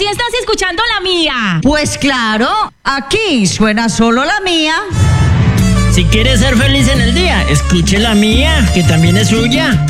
sí estás escuchando la mía. Pues claro, aquí suena solo la mía. Si quieres ser feliz en el día, escuche la mía, que también es suya.